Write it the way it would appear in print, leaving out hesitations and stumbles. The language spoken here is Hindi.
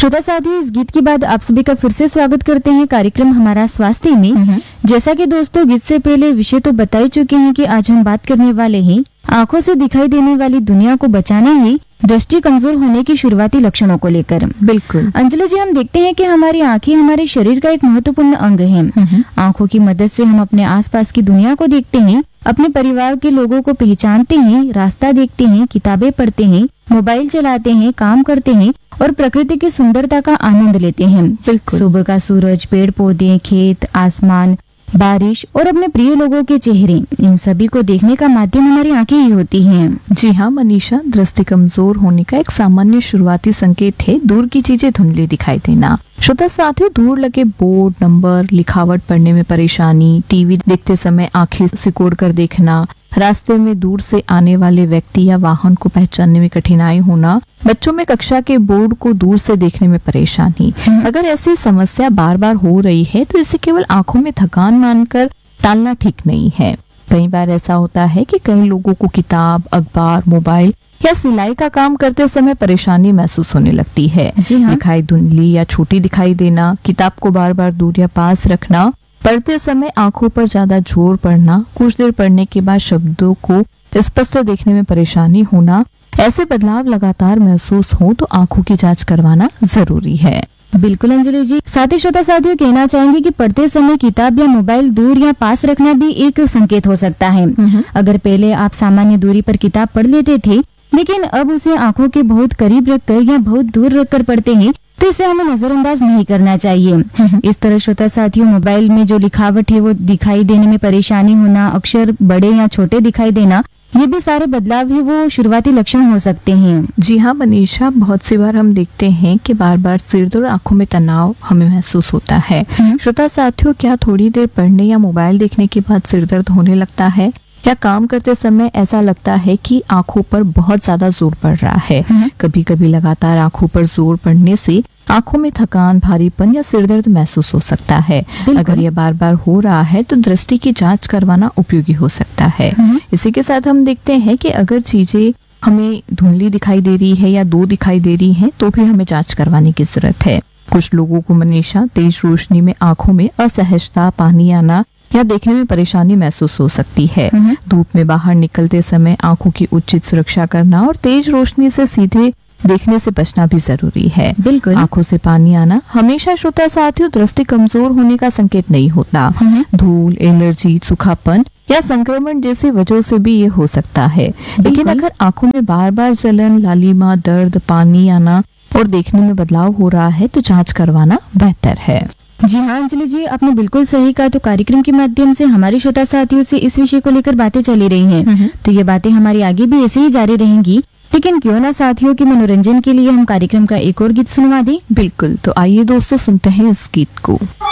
श्रोता साथियों, इस गीत के बाद आप सभी का फिर से स्वागत करते हैं कार्यक्रम हमारा स्वास्थ्य में। जैसा कि दोस्तों गीत से पहले विषय तो बता ही चुके हैं कि आज हम बात करने वाले हैं आंखों से दिखाई देने वाली दुनिया को बचाना ही दृष्टि कमजोर होने की शुरुआती लक्षणों को लेकर। बिल्कुल अंजलि जी, हम देखते हैं कि हमारी आंखें हमारे शरीर का एक महत्वपूर्ण अंग है। आंखों की मदद से हम अपने आसपास की दुनिया को देखते हैं, अपने परिवार के लोगों को पहचानते हैं, रास्ता देखते हैं, किताबें पढ़ते हैं, मोबाइल चलाते हैं, काम करते हैं और प्रकृति की सुंदरता का आनंद लेते हैं। बिल्कुल। सुबह का सूरज, पेड़ पौधे, खेत, आसमान, बारिश और अपने प्रिय लोगों के चेहरे, इन सभी को देखने का माध्यम हमारी आंखें ही होती हैं। जी हाँ मनीषा, दृष्टि कमजोर होने का एक सामान्य शुरुआती संकेत है दूर की चीजें धुंधली दिखाई देना। श्रोता साथियों, दूर लगे बोर्ड, नंबर, लिखावट पढ़ने में परेशानी, टीवी देखते समय आंखें सिकोड़ कर देखना, रास्ते में दूर से आने वाले व्यक्ति या वाहन को पहचानने में कठिनाई होना, बच्चों में कक्षा के बोर्ड को दूर से देखने में परेशानी। अगर ऐसी समस्या बार बार हो रही है तो इसे केवल आंखों में थकान मानकर टालना ठीक नहीं है। कई बार ऐसा होता है कि कई लोगों को किताब, अखबार, मोबाइल या सिलाई का काम करते समय परेशानी महसूस होने लगती है। जी हाँ। दिखाई धुंधली या छोटी दिखाई देना, किताब को बार बार दूर या पास रखना, पढ़ते समय आंखों पर ज्यादा जोर पड़ना, कुछ देर पढ़ने के बाद शब्दों को स्पष्ट देखने में परेशानी होना, ऐसे बदलाव लगातार महसूस हो तो आंखों की जांच करवाना जरूरी है। बिल्कुल अंजलि जी, साथ ही श्रोता साथियों कहना चाहेंगे कि पढ़ते समय किताब या मोबाइल दूर या पास रखना भी एक संकेत हो सकता है। अगर पहले आप सामान्य दूरी पर किताब पढ़ लेते थे लेकिन अब उसे आंखों के बहुत करीब रखकर या बहुत दूर रखकर पढ़ते हैं तो इसे हमें नजरअंदाज नहीं करना चाहिए। इस तरह श्रोता साथियों, मोबाइल में जो लिखावट है वो दिखाई देने में परेशानी होना, अक्षर बड़े या छोटे दिखाई देना, ये भी सारे बदलाव है वो शुरुआती लक्षण हो सकते हैं। जी हाँ मनीषा, बहुत सी बार हम देखते हैं कि बार बार सिरदर्द और आंखों में तनाव हमें महसूस होता है। श्रोता साथियों, क्या थोड़ी देर पढ़ने या मोबाइल देखने के बाद सिरदर्द होने लगता है या काम करते समय ऐसा लगता है कि आंखों पर बहुत ज्यादा जोर पड़ रहा है? कभी कभी लगातार आंखों पर जोर पड़ने से आंखों में थकान, भारीपन या सिरदर्द महसूस हो सकता है। अगर ये बार बार हो रहा है तो दृष्टि की जांच करवाना उपयोगी हो सकता है। इसी के साथ हम देखते हैं कि अगर चीजें हमें धुंधली दिखाई दे रही है या दो दिखाई दे रही हैं तो भी हमें जांच करवाने की जरूरत है। कुछ लोगों को मनीषा तेज रोशनी में आंखों में असहजता, पानी आना या देखने में परेशानी महसूस हो सकती है। धूप में बाहर निकलते समय आंखों की उचित सुरक्षा करना और तेज रोशनी से सीधे देखने से बचना भी जरूरी है। बिल्कुल। आंखों से पानी आना हमेशा श्रोता साथियों दृष्टि कमजोर होने का संकेत नहीं होता। धूल, एलर्जी, सूखापन या संक्रमण जैसी वजहों से भी ये हो सकता है। लेकिन अगर आंखों में बार बार जलन, लालिमा, दर्द, पानी आना और देखने में बदलाव हो रहा है तो जांच करवाना बेहतर है। जी हाँ अंजलि जी, आपने बिल्कुल सही कहा। तो कार्यक्रम के माध्यम से हमारे श्रोता साथियों से इस विषय को लेकर बातें चली रही हैं। तो ये बातें हमारी आगे भी ऐसे ही जारी रहेंगी, लेकिन क्यों ना साथियों के मनोरंजन के लिए हम कार्यक्रम का एक और गीत सुनवा दें। बिल्कुल, तो आइए दोस्तों सुनते हैं इस गीत को।